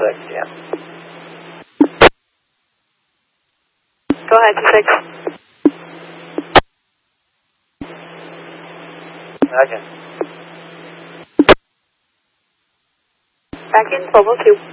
6, yeah. Go ahead, 26. Roger. Back in 1202.